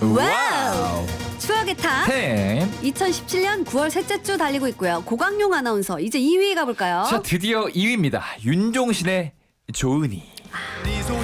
와우. 추억의 탑. 10. 2017년 9월 셋째 주 달리고 있고요. 고강용 아나운서 이제 2위 가볼까요? 자, 드디어 2위입니다. 윤종신의 좋으니. 네